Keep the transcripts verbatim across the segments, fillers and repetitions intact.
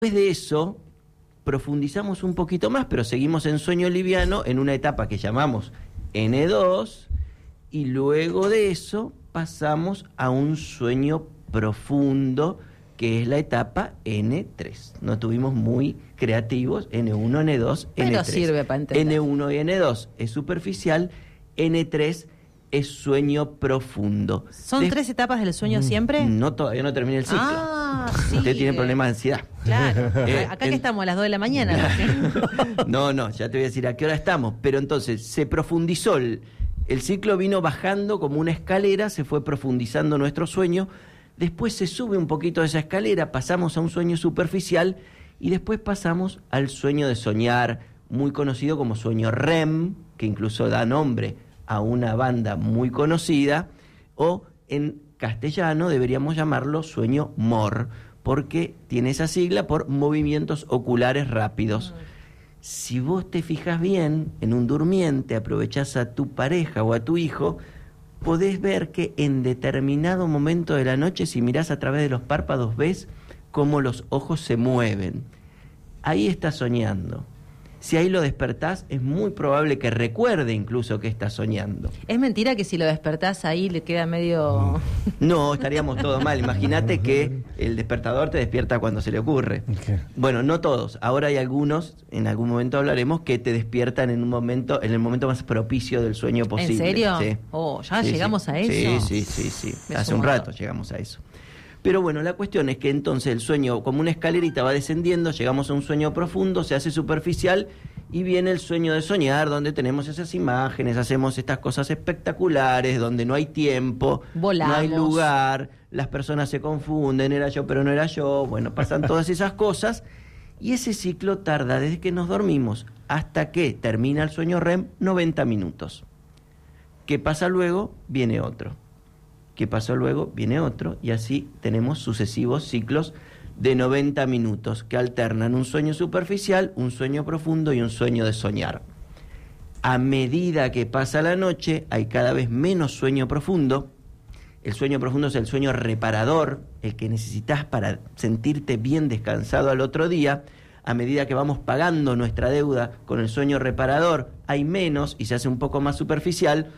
Después de eso, profundizamos un poquito más, pero seguimos en sueño liviano en una etapa que llamamos ene dos, y luego de eso pasamos a un sueño profundo, que es la etapa ene tres. No estuvimos muy creativos, ene uno, ene dos, ene tres. Pero sirve para entender. ene uno y ene dos es superficial, ene tres es sueño profundo. ¿Son Des- tres etapas del sueño siempre? No, todavía no termina el ciclo. Ah, sí. Usted tiene problemas de ansiedad. Claro. Eh, Acá en- que estamos a las dos de la mañana. No, no, ya te voy a decir a qué hora estamos. Pero entonces se profundizó, el, el ciclo vino bajando como una escalera, se fue profundizando nuestro sueño, después se sube un poquito de esa escalera, pasamos a un sueño superficial y después pasamos al sueño de soñar, muy conocido como sueño REM, que incluso da nombre a una banda muy conocida, o en castellano deberíamos llamarlo sueño MOR, porque tiene esa sigla por movimientos oculares rápidos. Si vos te fijas bien en un durmiente, aprovechás a tu pareja o a tu hijo, podés ver que en determinado momento de la noche, si mirás a través de los párpados, ves cómo los ojos se mueven. Ahí estás soñando. Si ahí lo despertás, es muy probable que recuerde incluso que estás soñando. Es mentira que si lo despertás ahí le queda medio... No, estaríamos todos mal. Imagínate que el despertador te despierta cuando se le ocurre. ¿Qué? Bueno, no todos. Ahora hay algunos, en algún momento hablaremos, que te despiertan en un momento, en el momento más propicio del sueño posible. ¿En serio? Sí. Oh, ¿ya Sí, llegamos sí. a eso? Sí, sí, sí, sí. Me Hace un sumo. rato llegamos a eso. Pero bueno, la cuestión es que entonces el sueño, como una escalerita, va descendiendo, llegamos a un sueño profundo, se hace superficial y viene el sueño de soñar, donde tenemos esas imágenes, hacemos estas cosas espectaculares, donde no hay tiempo, Volamos. no hay lugar, las personas se confunden, era yo pero no era yo, bueno, pasan todas esas cosas y ese ciclo tarda desde que nos dormimos hasta que termina el sueño REM noventa minutos. ¿Qué pasa luego? Viene otro. ¿Qué pasó luego? Viene otro, y así tenemos sucesivos ciclos de noventa minutos que alternan un sueño superficial, un sueño profundo y un sueño de soñar. A medida que pasa la noche, hay cada vez menos sueño profundo. El sueño profundo es el sueño reparador, el que necesitas para sentirte bien descansado al otro día. A medida que vamos pagando nuestra deuda con el sueño reparador, hay menos y se hace un poco más superficial.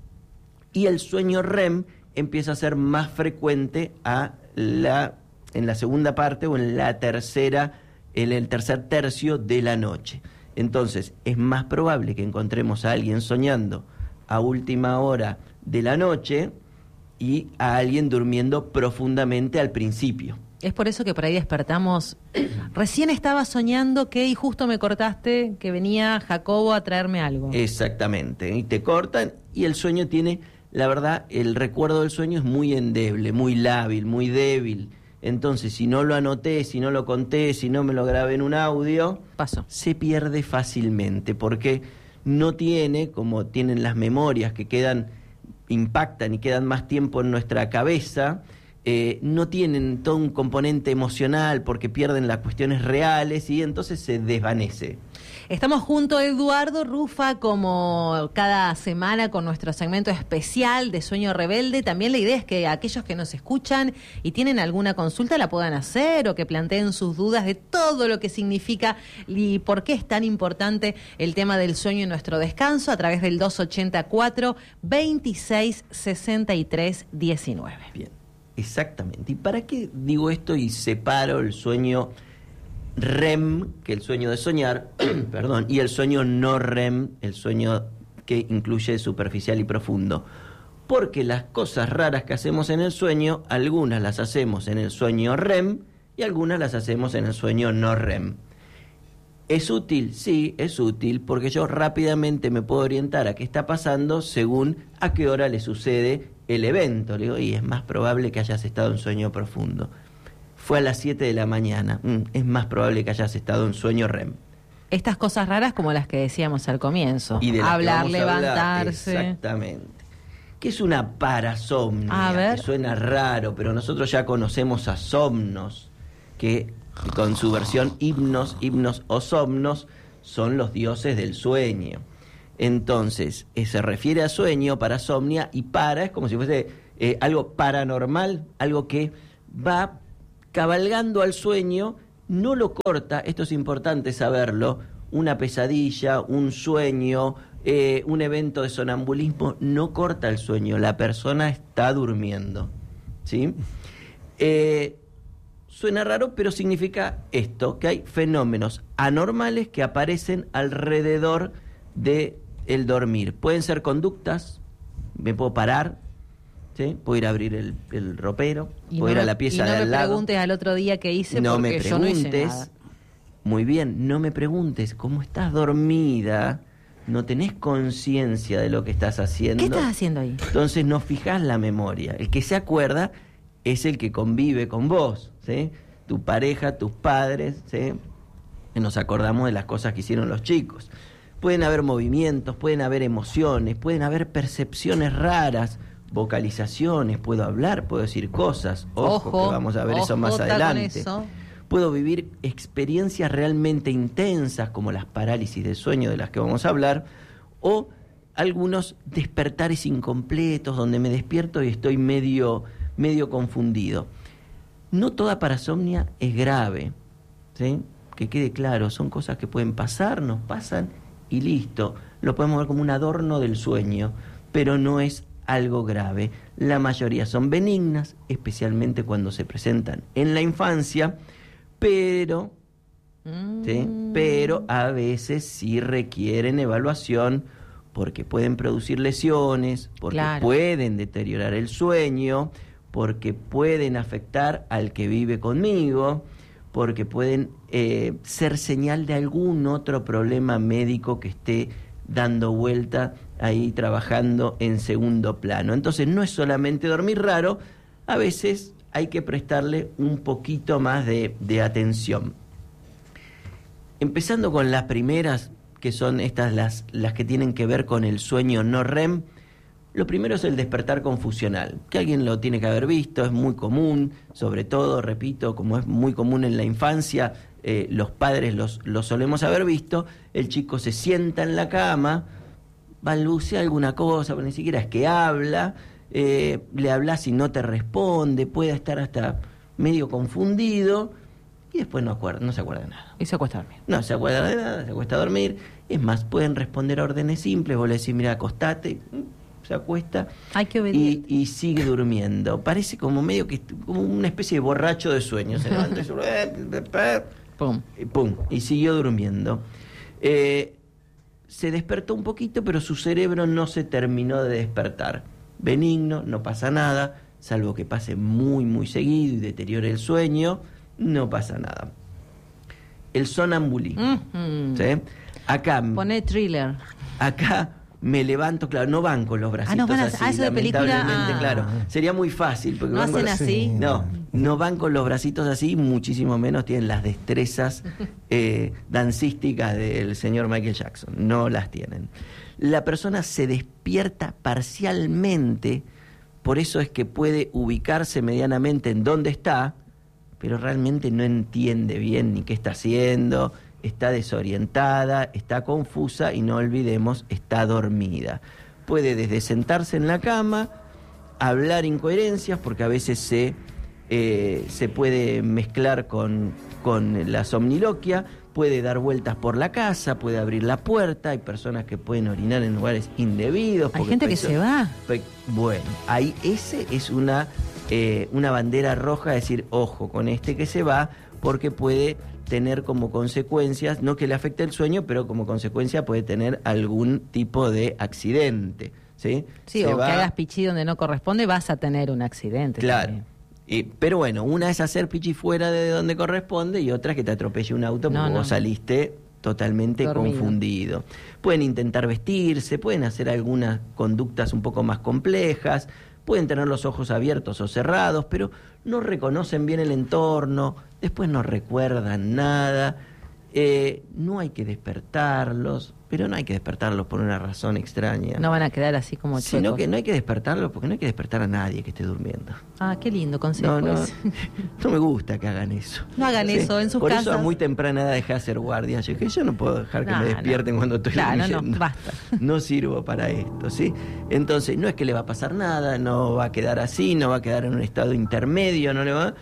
Y el sueño REM empieza a ser más frecuente a la, en la segunda parte o en la tercera, en el tercer tercio de la noche. Entonces, es más probable que encontremos a alguien soñando a última hora de la noche y a alguien durmiendo profundamente al principio. Es por eso que por ahí despertamos. Recién estaba soñando que, y justo me cortaste, que venía Jacobo a traerme algo. Exactamente, y te cortan y el sueño tiene, la verdad, el recuerdo del sueño es muy endeble, muy lábil, muy débil. Entonces, si no lo anoté, si no lo conté, si no me lo grabé en un audio, Pasó. se pierde fácilmente, porque no tiene, como tienen las memorias que quedan, impactan y quedan más tiempo en nuestra cabeza, eh, no tienen todo un componente emocional porque pierden las cuestiones reales y entonces se desvanece. Estamos junto a Eduardo Rufa como cada semana con nuestro segmento especial de Sueño Rebelde. También la idea es que aquellos que nos escuchan y tienen alguna consulta la puedan hacer o que planteen sus dudas de todo lo que significa y por qué es tan importante el tema del sueño en nuestro descanso a través del dos ochenta y cuatro, veintiséis sesenta y tres diecinueve. Bien, exactamente. ¿Y para qué digo esto y separo el sueño REM, que el sueño de soñar, perdón, y el sueño no REM, el sueño que incluye superficial y profundo? Porque las cosas raras que hacemos en el sueño, algunas las hacemos en el sueño REM y algunas las hacemos en el sueño no REM. ¿Es útil? Sí, es útil, porque yo rápidamente me puedo orientar a qué está pasando según a qué hora le sucede el evento. Le digo, y es más probable que hayas estado en sueño profundo. Fue a las siete de la mañana, mm, es más probable que hayas estado en sueño REM. Estas cosas raras como las que decíamos al comienzo. Y de las que Hablar, vamos a hablar, levantarse. exactamente. ¿Qué es una parasomnia? A ver. Que suena raro, pero nosotros ya conocemos a somnos, que con su versión himnos, himnos o somnos, son los dioses del sueño. Entonces, eh, se refiere a sueño, parasomnia, y para es como si fuese eh, algo paranormal, algo que va cabalgando al sueño no lo corta, esto es importante saberlo, una pesadilla, un sueño, eh, un evento de sonambulismo, no corta el sueño, la persona está durmiendo, ¿sí? Eh, suena raro, pero significa esto, que hay fenómenos anormales que aparecen alrededor del dormir. Pueden ser conductas, me puedo parar, ¿sí? Puedo ir a abrir el, el ropero, y puedo no ir a me, la pieza y no de al me lado. preguntes al otro día qué hice, no porque me yo no hice preguntes, nada. muy bien, no me preguntes, como estás dormida, no tenés conciencia de lo que estás haciendo. ¿Qué estás haciendo ahí? Entonces no fijás la memoria. El que se acuerda es el que convive con vos, ¿sí? Tu pareja, tus padres, ¿sí? Y nos acordamos de las cosas que hicieron los chicos. Pueden haber movimientos, pueden haber emociones, pueden haber percepciones raras, vocalizaciones, puedo hablar, puedo decir cosas. Ojo, Ojo, que vamos a ver eso más ojota con adelante. eso. Puedo vivir experiencias realmente intensas, como las parálisis del sueño de las que vamos a hablar, o algunos despertares incompletos, donde me despierto y estoy medio, medio confundido. No toda parasomnia es grave, ¿sí? Que quede claro, son cosas que pueden pasar, nos pasan y listo. Lo podemos ver como un adorno del sueño, pero no es algo grave. La mayoría son benignas, especialmente cuando se presentan en la infancia, pero, ¿sí? pero a veces sí requieren evaluación porque pueden producir lesiones, porque Claro. pueden deteriorar el sueño, porque pueden afectar al que vive conmigo, porque pueden eh, ser señal de algún otro problema médico que esté dando vuelta ahí, trabajando en segundo plano. Entonces no es solamente dormir raro, a veces hay que prestarle un poquito más de, de atención. Empezando con las primeras, que son estas las, las que tienen que ver con el sueño no R E M, lo primero es el despertar confusional, que alguien lo tiene que haber visto, es muy común, sobre todo, repito, como es muy común en la infancia, eh, los padres los, los solemos haber visto, el chico se sienta en la cama, balbucea alguna cosa, pero ni siquiera es que habla, eh, le hablas y no te responde, puede estar hasta medio confundido y después no, acuerda, no se acuerda de nada. Y se acuesta a dormir. No se acuerda de nada, se acuesta a dormir. Es más, pueden responder a órdenes simples, vos le decís, mira, acostate, se acuesta Hay que y, obediente. y sigue durmiendo. Parece como medio que, como una especie de borracho de sueño. Se levanta y se... Pum. Y pum, y siguió durmiendo. Eh, se despertó un poquito, pero su cerebro no se terminó de despertar. Benigno, no pasa nada, salvo que pase muy, muy seguido y deteriore el sueño, no pasa nada. El sonambulismo, Mm-hmm. ¿sí? Acá, Poné thriller. acá me levanto, claro, no van con los bracitos Ah, no van a- así, ah, eso de película, lamentablemente, ah. claro. Sería muy fácil. Porque ¿No van con hacen los- así? No, no van con los bracitos así, muchísimo menos tienen las destrezas eh, dancísticas del señor Michael Jackson. No las tienen. La persona se despierta parcialmente, por eso es que puede ubicarse medianamente en dónde está, pero realmente no entiende bien ni qué está haciendo, está desorientada, está confusa y no olvidemos, está dormida. Puede desde sentarse en la cama, hablar incoherencias, porque a veces se, eh, se puede mezclar con, con la somniloquia, puede dar vueltas por la casa, puede abrir la puerta, hay personas que pueden orinar en lugares indebidos. Hay porque gente que eso- se va. Pe- Bueno, ahí ese es una, eh, una bandera roja, decir, ojo con este que se va, porque puede tener como consecuencias, no que le afecte el sueño, pero como consecuencia puede tener algún tipo de accidente, ¿sí? Sí, Se o va- que hagas pichí donde no corresponde, vas a tener un accidente. Claro. también. Y- pero bueno, una es hacer pichi fuera de donde corresponde y otra es que te atropelle un auto porque No, no. vos saliste totalmente Dormido. confundido. Pueden intentar vestirse, pueden hacer algunas conductas un poco más complejas, pueden tener los ojos abiertos o cerrados, pero no reconocen bien el entorno, después no recuerdan nada. Eh, no hay que despertarlos, pero no hay que despertarlos por una razón extraña. No van a quedar así como Sino chuecos. que no hay que despertarlos porque no hay que despertar a nadie que esté durmiendo. Ah, qué lindo consejo No, no, ese. no me gusta que hagan eso. No hagan eso en sus Por eso casas. a muy temprana edad dejé de hacer guardia. Yo dije, yo no puedo dejar que No, me despierten no. cuando estoy Claro, no, durmiendo. basta. No sirvo para esto, ¿sí? Entonces, no es que le va a pasar nada, no va a quedar así, no va a quedar en un estado intermedio, no le va...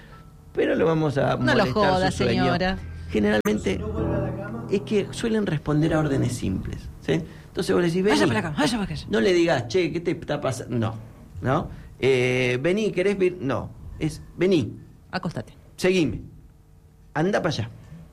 pero lo vamos a No lo molestar joda, su sueño. señora. Generalmente es que suelen responder a órdenes simples, ¿sí? Entonces vos le decís, vení. Vaya para acá, vaya para acá. No le digas, che, ¿qué te está pasando? No, ¿no? Eh, vení, ¿querés vir? No, es, vení, Acostate. seguime, anda para allá.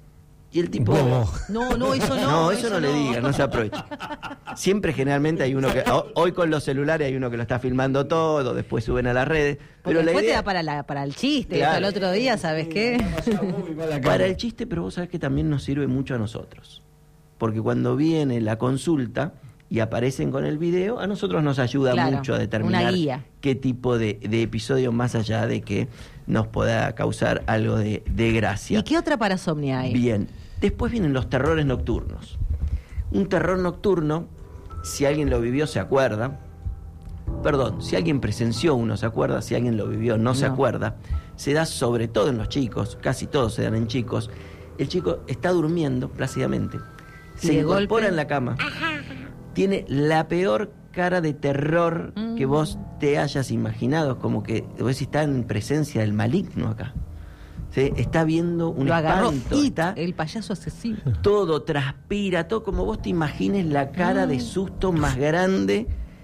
Y el tipo... Bobo. No, no, eso no. No, eso no le diga, no se aproveche. Siempre generalmente hay uno que... ho- Hoy con los celulares hay uno que lo está filmando todo, después suben a las redes. Porque Pero la después te idea... da para, la, para el chiste. Claro. El otro día, ¿sabes qué? Para el chiste, pero vos sabés que también nos sirve mucho a nosotros. Porque cuando viene la consulta y aparecen con el video, a nosotros nos ayuda Claro, mucho a determinar una guía. qué tipo de, de episodio, más allá de que nos pueda causar algo de, de gracia. ¿Y qué otra parasomnia hay? Bien, después vienen los terrores nocturnos. Un terror nocturno, si alguien lo vivió se acuerda, perdón, si alguien presenció uno se acuerda, si alguien lo vivió no, se No. acuerda, se da sobre todo en los chicos, casi todos se dan en chicos. El chico está durmiendo plácidamente, Y se de incorpora golpe- en la cama, tiene la peor cara de terror Mm. que vos te hayas imaginado, como que vos decís, está en presencia del maligno acá. ¿Sí? Está viendo un Lo agarró espanto, It, está el payaso asesino. todo, transpira, todo como vos te imagines, la cara de susto más grande,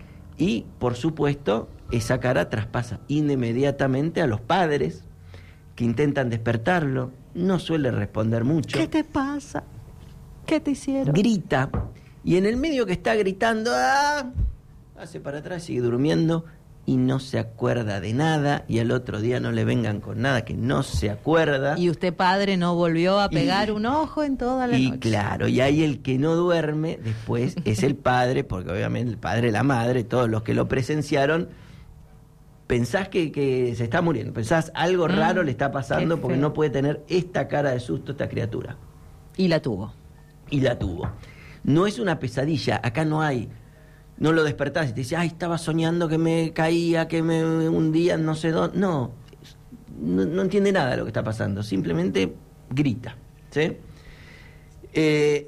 y por supuesto esa cara traspasa inmediatamente a los padres que intentan despertarlo, no suele responder mucho, ¿Qué te pasa? ¿Qué te hicieron? grita, y en el medio que está gritando, ¡ah!, hace para atrás, sigue durmiendo y no se acuerda de nada, y al otro día no le vengan con nada, que no se acuerda. Y usted, padre, no volvió a pegar Y- un ojo en toda la Y noche. claro, y ahí el que no duerme después es el padre, porque obviamente el padre, la madre, todos los que lo presenciaron, pensás que, que se está muriendo, pensás algo Mm, raro le está pasando qué porque feo. no puede tener esta cara de susto esta criatura. Y la tuvo. Y la tuvo. No es una pesadilla, acá no hay... No lo despertás y te dice, ay, estaba soñando que me caía, que me hundía, no sé dónde. No, no, no entiende nada de lo que está pasando, simplemente grita. ¿Sí? Eh,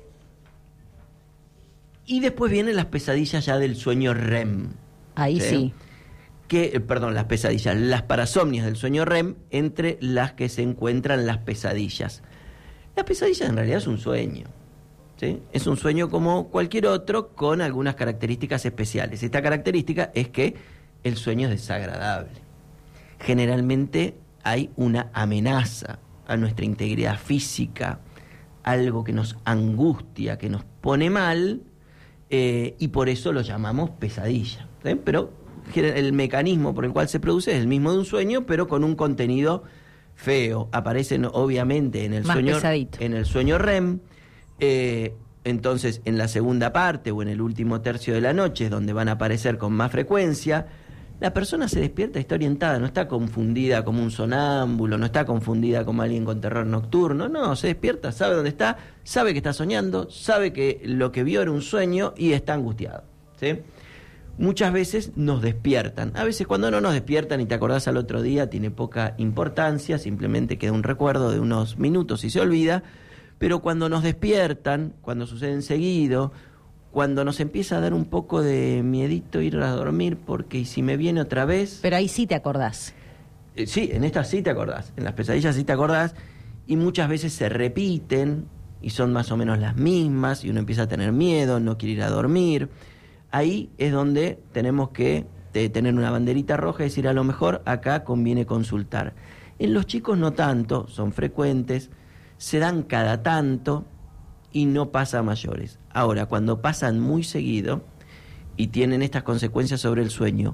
y después vienen las pesadillas ya del sueño R E M. Ahí sí. Que, eh, perdón, las pesadillas, las parasomnias del sueño R E M, entre las que se encuentran las pesadillas. La pesadilla en realidad es un sueño. ¿Sí? Es un sueño como cualquier otro, con algunas características especiales. Esta característica es que el sueño es desagradable. Generalmente hay una amenaza a nuestra integridad física, algo que nos angustia, que nos pone mal, eh, y por eso lo llamamos pesadilla. ¿Sí? Pero el mecanismo por el cual se produce es el mismo de un sueño, pero con un contenido feo. Aparecen obviamente en el Más sueño, pesadito. en el sueño R E M. Eh, entonces, en la segunda parte o en el último tercio de la noche, es donde van a aparecer con más frecuencia. La persona se despierta, está orientada, no está confundida como un sonámbulo, no está confundida como alguien con terror nocturno, no, se despierta, sabe dónde está, sabe que está soñando, sabe que lo que vio era un sueño y está angustiado, ¿sí? Muchas veces nos despiertan, a veces cuando no nos despiertan y te acordás al otro día tiene poca importancia, simplemente queda un recuerdo de unos minutos y se olvida. Pero cuando nos despiertan, cuando suceden seguido, cuando nos empieza a dar un poco de miedito ir a dormir, porque ¿y si me viene otra vez? Pero ahí sí te acordás. Eh, sí, en estas sí te acordás, en las pesadillas sí te acordás, y muchas veces se repiten y son más o menos las mismas, y uno empieza a tener miedo, no quiere ir a dormir. Ahí es donde tenemos que eh, tener una banderita roja y decir, a lo mejor acá conviene consultar. En los chicos no tanto, son frecuentes, se dan cada tanto y no pasa a mayores. Ahora, cuando pasan muy seguido y tienen estas consecuencias sobre el sueño,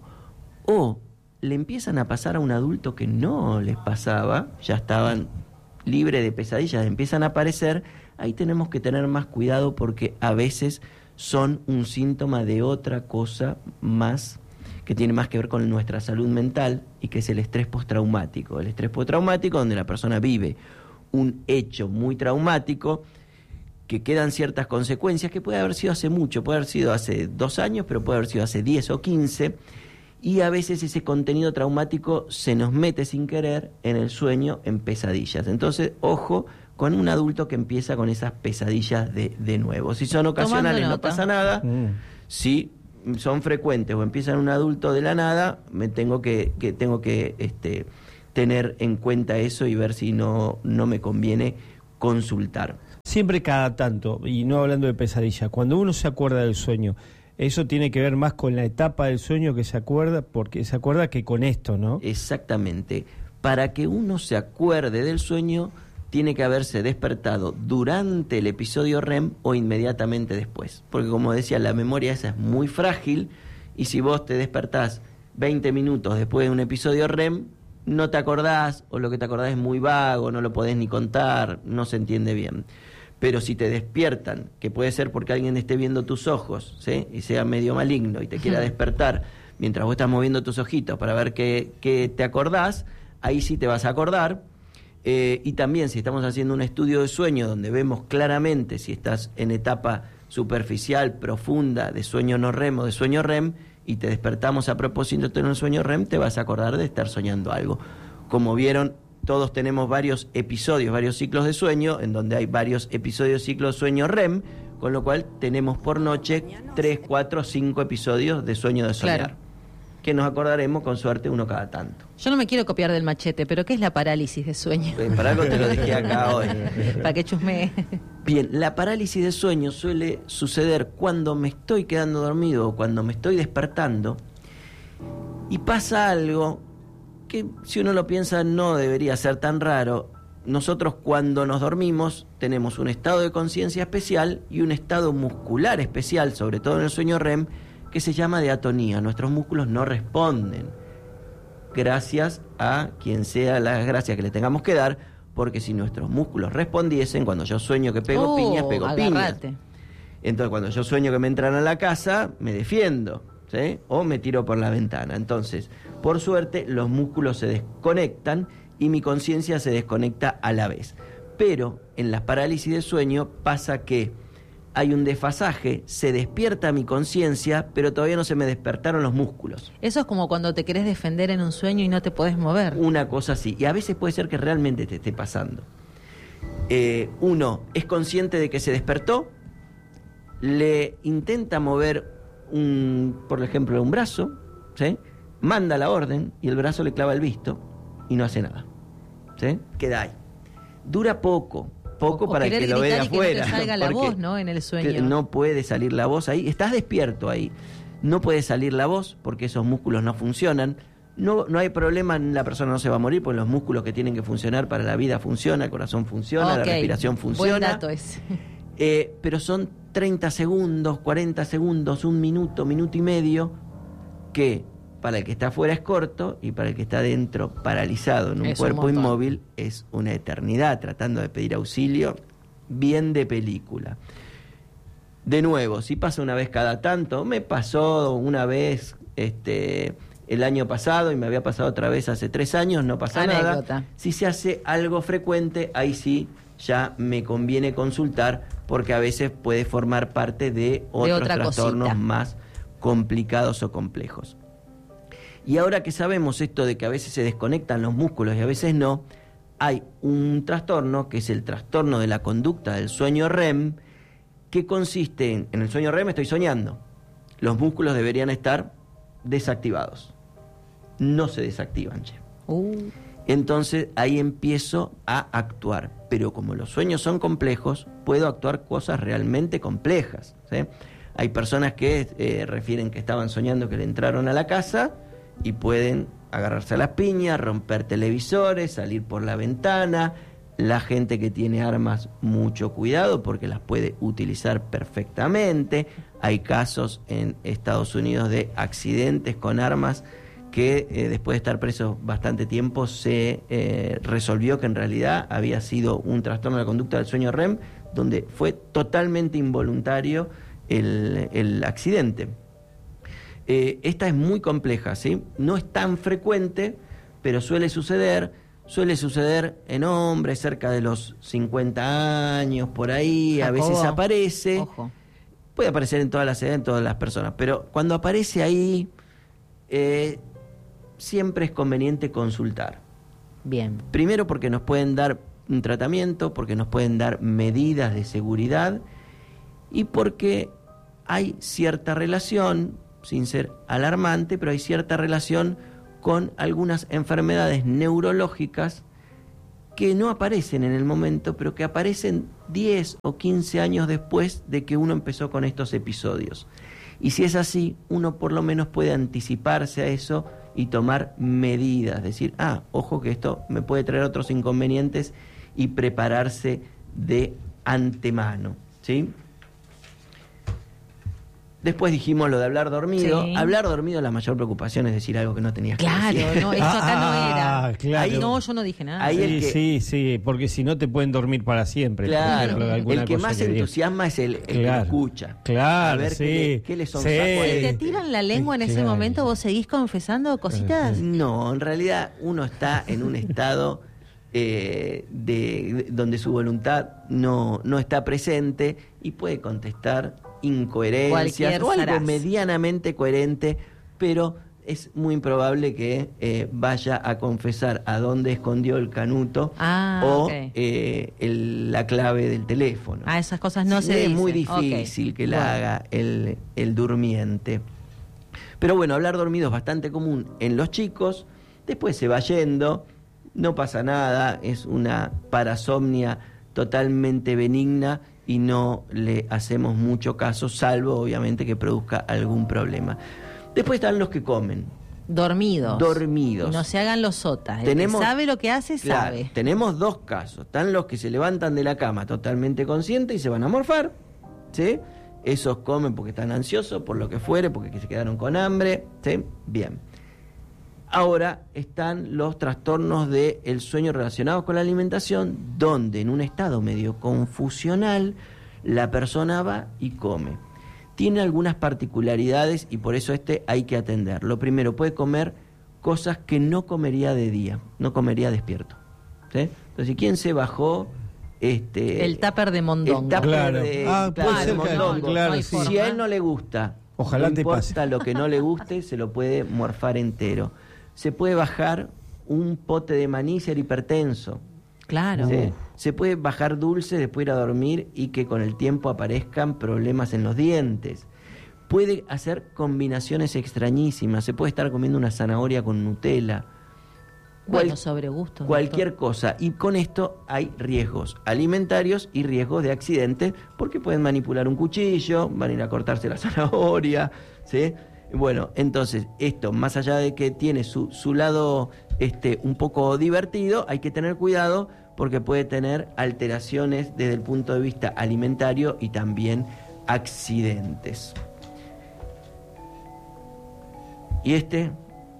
o le empiezan a pasar a un adulto que no les pasaba, ya estaban libres de pesadillas, empiezan a aparecer, ahí tenemos que tener más cuidado porque a veces son un síntoma de otra cosa más que tiene más que ver con nuestra salud mental, y que es el estrés postraumático. El estrés postraumático, donde la persona vive un hecho muy traumático, que quedan ciertas consecuencias, que puede haber sido hace mucho, puede haber sido hace dos años, pero puede haber sido hace diez o quince, y a veces ese contenido traumático se nos mete sin querer en el sueño, en pesadillas. Entonces, ojo con un adulto que empieza con esas pesadillas de, de nuevo. Si son ocasionales no nota. pasa nada, Mm. si son frecuentes o empiezan un adulto de la nada, me tengo que, que tengo que este, tener en cuenta eso y ver si no, no me conviene consultar. Siempre cada tanto, y no hablando de pesadilla, cuando uno se acuerda del sueño, eso tiene que ver más con la etapa del sueño que se acuerda, porque se acuerda que con esto, ¿no? Exactamente. Para que uno se acuerde del sueño, tiene que haberse despertado durante el episodio R E M o inmediatamente después. Porque como decía, la memoria esa es muy frágil, y si vos te despertás veinte minutos después de un episodio R E M, no te acordás, o lo que te acordás es muy vago, no lo podés ni contar, no se entiende bien. Pero si te despiertan, que puede ser porque alguien esté viendo tus ojos, ¿sí?, y sea medio maligno y te quiera despertar mientras vos estás moviendo tus ojitos para ver qué, qué te acordás, ahí sí te vas a acordar. Eh, y también si estamos haciendo un estudio de sueño donde vemos claramente si estás en etapa superficial, profunda, de sueño no R E M o de sueño R E M, y te despertamos a propósito de un sueño R E M, te vas a acordar de estar soñando algo. Como vieron, todos tenemos varios episodios, varios ciclos de sueño, en donde hay varios episodios, ciclos de sueño R E M, con lo cual tenemos por noche tres, cuatro, cinco episodios de sueño de soñar. Claro. Que nos acordaremos con suerte uno cada tanto. Yo no me quiero copiar del Machete, pero ¿qué es la parálisis de sueño? Eh, para algo te lo dejé acá hoy. Para que chusmee. Bien, la parálisis de sueño suele suceder cuando me estoy quedando dormido o cuando me estoy despertando y pasa algo que, si uno lo piensa, no debería ser tan raro. Nosotros cuando nos dormimos tenemos un estado de conciencia especial y un estado muscular especial, sobre todo en el sueño R E M, que se llama de atonía. Nuestros músculos no responden, gracias a quien sea la gracia que le tengamos que dar, porque si nuestros músculos respondiesen, cuando yo sueño que pego oh, piñas, pego agarrate. piñas. Entonces cuando yo sueño que me entran a la casa, me defiendo, ¿sí?, o me tiro por la ventana. Entonces, por suerte, los músculos se desconectan y mi conciencia se desconecta a la vez. Pero en las parálisis de sueño pasa que hay un desfasaje, se despierta mi conciencia, pero todavía no se me despertaron los músculos. Eso es como cuando te querés defender en un sueño y no te podés mover. Una cosa así, y a veces puede ser que realmente te esté pasando. Eh, uno es consciente de que se despertó, le intenta mover, un, por ejemplo, un brazo, ¿sí?, manda la orden y el brazo le clava el visto y no hace nada, ¿sí?, queda ahí. Dura poco. Poco o para el que lo ve de afuera. Que no te salga la voz, ¿no?, en el sueño. No puede salir la voz ahí. Estás despierto ahí. No puede salir la voz porque esos músculos no funcionan. No, no hay problema, la persona no se va a morir porque los músculos que tienen que funcionar para la vida funcionan, el corazón funciona, okay, la respiración funciona. Buen dato ese. Eh, pero son treinta segundos, cuarenta segundos, un minuto, minuto y medio, que para el que está afuera es corto y para el que está adentro, paralizado en un es cuerpo un inmóvil, es una eternidad, tratando de pedir auxilio, bien de película. De nuevo, si pasa una vez cada tanto, me pasó una vez este, el año pasado y me había pasado otra vez hace tres años, no pasa Anécdota. nada. Si se hace algo frecuente, ahí sí ya me conviene consultar, porque a veces puede formar parte de otros de trastornos cosita. más complicados o complejos. Y ahora que sabemos esto de que a veces se desconectan los músculos y a veces no, hay un trastorno que es el trastorno de la conducta del sueño R E M, que consiste en, en el sueño R E M estoy soñando, los músculos deberían estar desactivados, no se desactivan, che. Uh. Entonces ahí empiezo a actuar, pero como los sueños son complejos, puedo actuar cosas realmente complejas, ¿sí? Hay personas que eh, refieren que estaban soñando que le entraron a la casa y pueden agarrarse a las piñas, romper televisores, salir por la ventana. La gente que tiene armas, mucho cuidado porque las puede utilizar perfectamente. Hay casos en Estados Unidos de accidentes con armas que eh, después de estar presos bastante tiempo se eh, resolvió que en realidad había sido un trastorno de la conducta del sueño R E M, donde fue totalmente involuntario el, el accidente. Eh, esta es muy compleja, ¿sí? No es tan frecuente, pero suele suceder, suele suceder en hombres cerca de los cincuenta años, por ahí, Jacobo, a veces aparece, ojo. Puede aparecer en todas las edades, en todas las personas, pero cuando aparece ahí, eh, siempre es conveniente consultar. Bien. Primero porque nos pueden dar un tratamiento, porque nos pueden dar medidas de seguridad y porque hay cierta relación, sin ser alarmante, pero hay cierta relación con algunas enfermedades neurológicas que no aparecen en el momento, pero que aparecen diez o quince años después de que uno empezó con estos episodios. Y si es así, uno por lo menos puede anticiparse a eso y tomar medidas, decir, ah, ojo que esto me puede traer otros inconvenientes, y prepararse de antemano, ¿sí? Después dijimos lo de hablar dormido. Sí. Hablar dormido, la mayor preocupación es decir algo que no tenías Claro, que decir. no, esto acá no era. Ah, claro. Ahí no, yo no dije nada. Ahí Sí, el que- sí, sí, porque si no te pueden dormir para siempre. por Claro, ejemplo, alguna el que cosa más que diga. entusiasma es el, el que lo Claro, escucha. claro, A ver sí, qué le, qué le son sí. saco a Si te este. tiran la lengua en ese Claro. momento, ¿vos seguís confesando cositas? No, en realidad uno está en un estado eh, de, de- donde su voluntad no, no está presente y puede contestar incoherencias Cualquier o algo zarazo. medianamente coherente, pero es muy improbable que eh, vaya a confesar a dónde escondió el canuto Ah, o ok. eh, el- la clave del teléfono. Ah, esas cosas no Sí, se es dicen. muy Ok. difícil que la Bueno. haga el, el durmiente. Pero bueno, hablar dormido es bastante común en los chicos, después se va yendo, no pasa nada, es una parasomnia totalmente benigna y no le hacemos mucho caso, salvo obviamente que produzca algún problema. Después están los que comen. Dormidos. Dormidos. Y no se hagan los sotas. El Tenemos- que sabe lo que hace, Claro, sabe. tenemos dos casos. Están los que se levantan de la cama totalmente conscientes y se van a morfar, ¿sí? Esos comen porque están ansiosos, por lo que fuere, porque se quedaron con hambre, ¿sí? Bien. Ahora están los trastornos del sueño relacionados con la alimentación, donde en un estado medio confusional la persona va y come. Tiene algunas particularidades y por eso este hay que atender. Lo primero, puede comer cosas que no comería de día, no comería despierto, ¿sí? Entonces, ¿quién se bajó? Este, El tupper de mondongo. El tupper Claro. de, Ah, claro, puede de ser que- mondongo. claro, No hay sí. forma. Si a él no le gusta, Ojalá no te importa pase. lo que no le guste, se lo puede morfar entero. Se puede bajar un pote de maní y ser hipertenso. Claro. ¿Sí? Se puede bajar dulce, después ir a dormir y que con el tiempo aparezcan problemas en los dientes. Puede hacer combinaciones extrañísimas. Se puede estar comiendo una zanahoria con Nutella. Bueno, Cual- sobre gusto. Cualquier cosa. Y con esto hay riesgos alimentarios y riesgos de accidentes, porque pueden manipular un cuchillo, van a ir a cortarse la zanahoria, ¿sí? Bueno, entonces, esto, más allá de que tiene su, su lado este, un poco divertido, hay que tener cuidado porque puede tener alteraciones desde el punto de vista alimentario y también accidentes. Y este...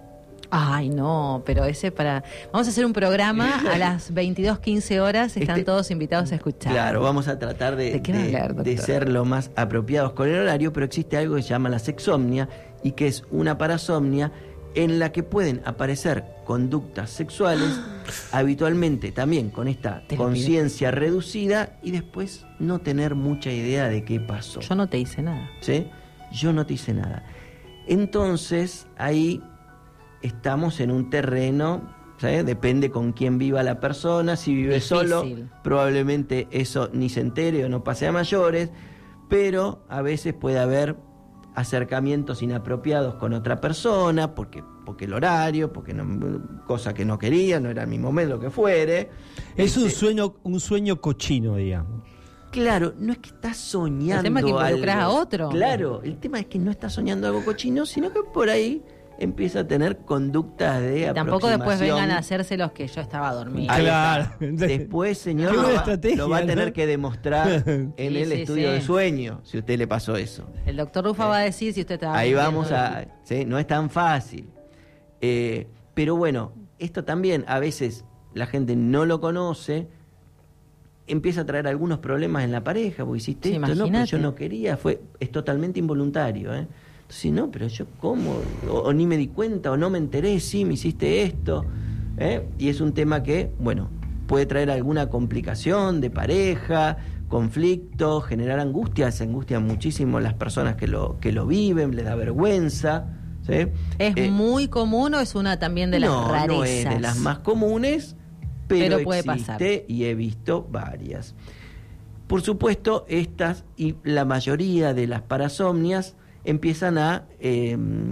Ay, no, pero ese para... Vamos a hacer un programa a las veintidós quince horas, están Este- todos invitados a escuchar. Claro, vamos a tratar de, ¿De qué va a de- hablar, doctor? de ser lo más apropiados con el horario, pero existe algo que se llama la sexomnia y que es una parasomnia en la que pueden aparecer conductas sexuales, habitualmente también con esta Te lo conciencia reducida y después no tener mucha idea de qué pasó. Yo no te hice nada. ¿Sí? Yo no te hice nada. Entonces, ahí estamos en un terreno, ¿sí? Depende con quién viva la persona. Si vive Difícil. solo, probablemente eso ni se entere o no pase a mayores, pero a veces puede haber acercamientos inapropiados con otra persona, porque, porque el horario, porque no, cosa que no quería, no era mi momento, lo que fuere. Es un Este, sueño, un sueño cochino, digamos. Claro, no es que estás soñando El tema es que involucras algo. a otro. Claro, el tema es que no estás soñando algo cochino, sino que por ahí empieza a tener conductas de Y tampoco después aproximación. vengan a hacerse los que yo estaba dormido. Ahí Claro. está. Después, señor, Qué lo buena va, estrategia, lo va a tener ¿no? que demostrar en Sí, el sí, estudio sí. de sueño, si a usted le pasó eso. El doctor Rufa va a decir si usted estaba Ahí mintiendo vamos o no. a... ¿sí? No es tan fácil. Eh, pero bueno, esto también a veces la gente no lo conoce, empieza a traer algunos problemas en la pareja, porque hiciste Sí, esto, no, pero imagínate. yo no quería, fue, es totalmente involuntario, ¿eh? Entonces, no, pero yo cómo, o, o ni me di cuenta, o no me enteré, sí, me hiciste esto, ¿eh? Y es un tema que, bueno, puede traer alguna complicación de pareja, conflicto, generar angustia, se angustian muchísimo las personas que lo, que lo viven, les da vergüenza, ¿sí? ¿Es Eh, muy común o es una también de las no, rarezas? no es de las más comunes, pero, Pero puede existe pasar. y he visto varias. Por supuesto, estas y la mayoría de las parasomnias empiezan a eh,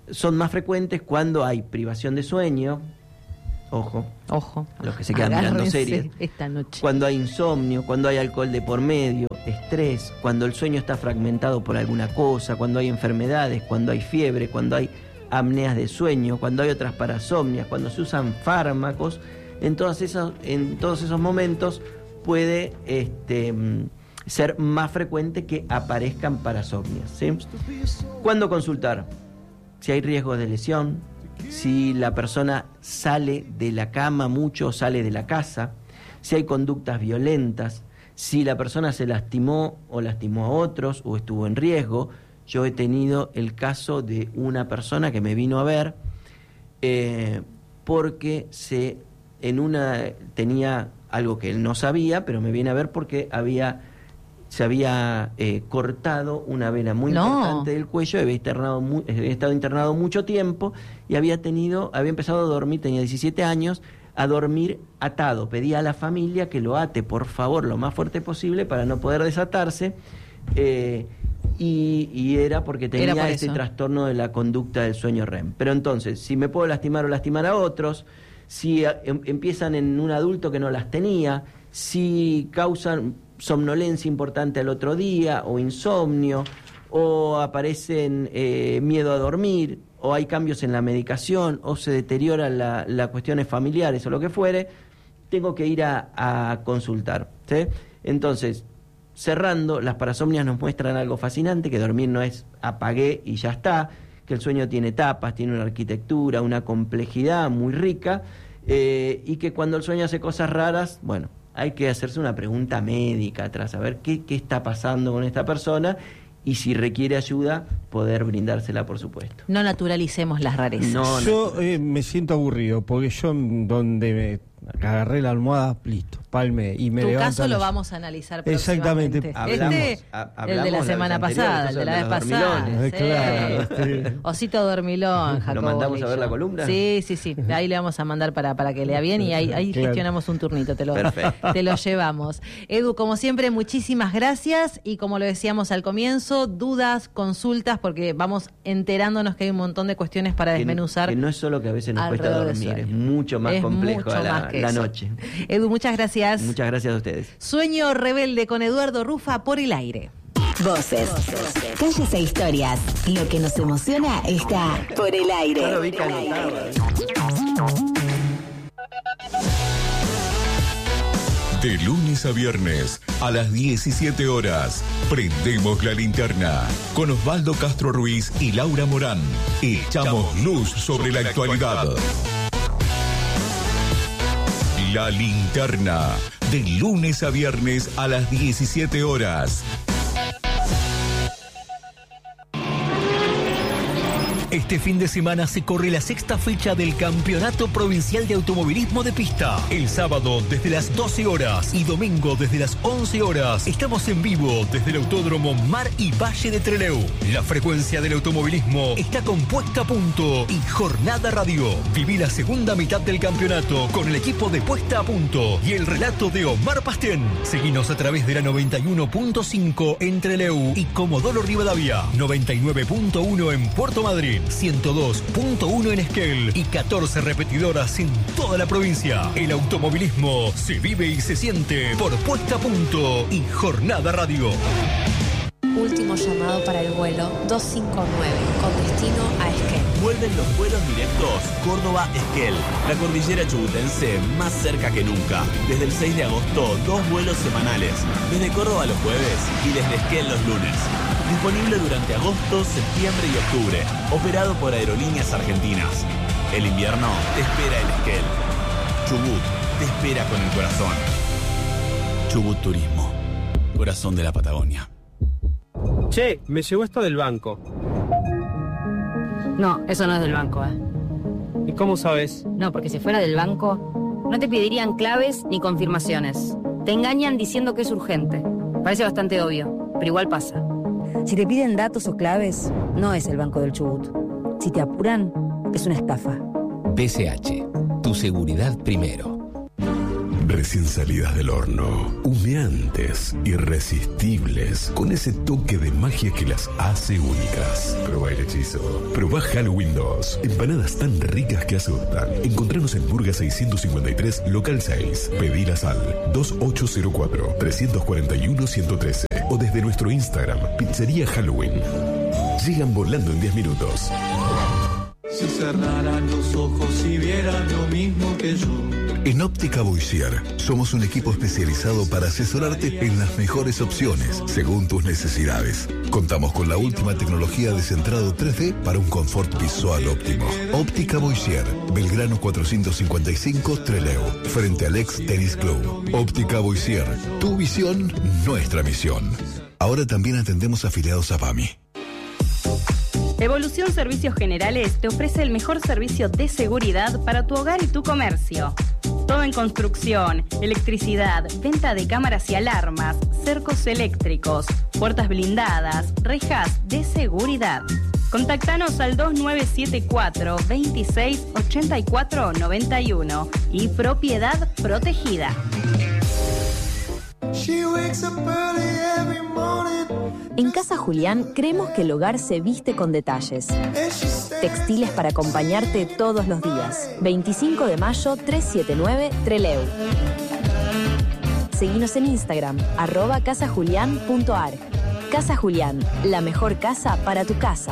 son más frecuentes cuando hay privación de sueño, ojo, ojo, los que se quedan mirando series, esta noche. Cuando hay insomnio, cuando hay alcohol de por medio, estrés, cuando el sueño está fragmentado por alguna cosa, cuando hay enfermedades, cuando hay fiebre, cuando hay apneas de sueño, cuando hay otras parasomnias, cuando se usan fármacos, en todos esos, en todos esos momentos puede este, ser más frecuente que aparezcan parasomnias, ¿sí? ¿Cuándo consultar? Si hay riesgo de lesión, si la persona sale de la cama mucho o sale de la casa, si hay conductas violentas, si la persona se lastimó o lastimó a otros o estuvo en riesgo. Yo he tenido el caso de una persona que me vino a ver eh, porque se, en una, tenía algo que él no sabía, pero me viene a ver porque había... se había eh, cortado una vena muy no. importante del cuello, había, internado muy, había estado internado mucho tiempo y había tenido, había empezado a dormir, tenía diecisiete años, a dormir atado. Pedía a la familia que lo ate, por favor, lo más fuerte posible para no poder desatarse, eh, y, y era porque tenía era por este eso. trastorno de la conducta del sueño R E M. Pero entonces, si me puedo lastimar o lastimar a otros, si a, em, empiezan en un adulto que no las tenía, si causan somnolencia importante al otro día, o insomnio, o aparecen eh, miedo a dormir, o hay cambios en la medicación, o se deterioran las la cuestiones familiares, o lo que fuere, tengo que ir a, a consultar, ¿sí? Entonces, cerrando, las parasomnias nos muestran algo fascinante, que dormir no es apagué y ya está, que el sueño tiene etapas, tiene una arquitectura, una complejidad muy rica, eh, y que cuando el sueño hace cosas raras, bueno, hay que hacerse una pregunta médica atrás, a ver qué, qué está pasando con esta persona y si requiere ayuda, poder brindársela, por supuesto. No naturalicemos las rarezas. No, Yo eh, me siento aburrido porque yo donde me agarré la almohada, listo, palme y me Tu levanto. caso a lo las- vamos a analizar Exactamente. próximamente. Hablamos- Este, a- el hablamos de la la semana vez anterior, pasada, que el de son la de vez los pasada. dormilones. Sí. Claro, sí. Osito dormilón, Jacobo. mandamos a ver Lillo. la columna? Sí, sí, sí. Ahí le vamos a mandar para, para que lea bien y ahí, ahí Claro. gestionamos un turnito, te lo, Perfecto. te lo llevamos. Edu, como siempre, muchísimas gracias y como lo decíamos al comienzo, dudas, consultas, porque vamos enterándonos que hay un montón de cuestiones para Que- desmenuzar. Que no es solo que a veces nos cuesta alrededor del dormir, sueño. es mucho más Es complejo mucho la, más que la eso. noche. Edu, muchas gracias. Muchas gracias a ustedes. Sueño rebelde con Eduardo Rufa por el aire. Voces, calles e historias. Lo que nos emociona está por el aire. Yo lo vi que anotaba. De lunes a viernes a las diecisiete horas, prendemos la linterna con Osvaldo Castro Ruiz y Laura Morán. Echamos luz sobre la actualidad. La linterna, de lunes a viernes a las diecisiete horas. Este fin de semana se corre la sexta fecha del Campeonato Provincial de Automovilismo de Pista. El sábado desde las doce horas y domingo desde las once horas estamos en vivo desde el Autódromo Mar y Valle de Trelew. La frecuencia del automovilismo está con Puesta a Punto y Jornada Radio. Viví la segunda mitad del campeonato con el equipo de Puesta a Punto y el relato de Omar Pastén. Seguinos a través de la noventa y uno punto cinco en Trelew y Comodoro Rivadavia, noventa y nueve punto uno en Puerto Madryn, ciento dos punto uno en Esquel y catorce repetidoras en toda la provincia. El automovilismo se vive y se siente por Puesta a Punto y Jornada Radio. Último llamado para el vuelo dos cinco nueve con destino a Esquel. Vuelven los vuelos directos Córdoba-Esquel. La cordillera chubutense más cerca que nunca. Desde el seis de agosto, dos vuelos semanales. Desde Córdoba los jueves y desde Esquel los lunes. Disponible durante agosto, septiembre y octubre. Operado por Aerolíneas Argentinas. El invierno te espera en Esquel. Chubut te espera con el corazón. Chubut Turismo. Corazón de la Patagonia. Che, me llegó esto del banco. No, eso no es del banco, ¿eh? ¿Y cómo sabes? No, porque si fuera del banco, no te pedirían claves ni confirmaciones. Te engañan diciendo que es urgente. Parece bastante obvio, pero igual pasa. Si te piden datos o claves, no es el Banco del Chubut. Si te apuran, es una estafa. B C H, tu seguridad primero. recién salidas del horno, humeantes, irresistibles, con ese toque de magia que las hace únicas. Probá el hechizo. Probá Halloween dos. Empanadas tan ricas que asustan. Encontranos en Burga seiscientos cincuenta y tres, local seis. Pedilas al dos ocho cero cuatro, tres cuatro uno, uno uno tres o desde nuestro Instagram, Pizzería Halloween. Llegan volando en diez minutos. Si cerraran los ojos y vieran lo mismo que yo. En Óptica Boissier somos un equipo especializado para asesorarte en las mejores opciones según tus necesidades. Contamos con la última tecnología de centrado tres D para un confort visual óptimo. Óptica Boissier, Belgrano cuatrocientos cincuenta y cinco, Trelew, frente al ex Tennis Club. Óptica Boissier, tu visión, nuestra misión. Ahora también atendemos afiliados a PAMI. Evolución Servicios Generales te ofrece el mejor servicio de seguridad para tu hogar y tu comercio. Todo en construcción, electricidad, venta de cámaras y alarmas, cercos eléctricos, puertas blindadas, rejas de seguridad. Contactanos al dos nueve siete cuatro, veintiséis, ochenta y cuatro, noventa y uno y Propiedad Protegida. En Casa Julián creemos que el hogar se viste con detalles. Textiles para acompañarte todos los días. veinticinco de mayo, trescientos setenta y nueve, Trelew. Seguinos en Instagram, arroba casajulián punto ar. Casa Julián, la mejor casa para tu casa.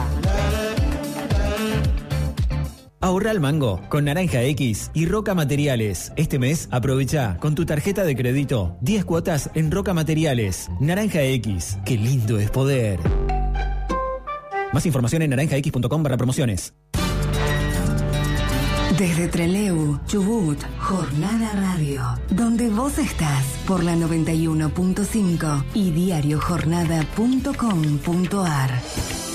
Ahorra al mango con Naranja X y Roca Materiales. Este mes aprovecha con tu tarjeta de crédito diez cuotas en Roca Materiales. Naranja X, qué lindo es poder. Más información en naranja x punto com barra promociones. Desde Trelew, Chubut, Jornada Radio, donde vos estás por la noventa y uno punto cinco y diario jornada punto com punto ar.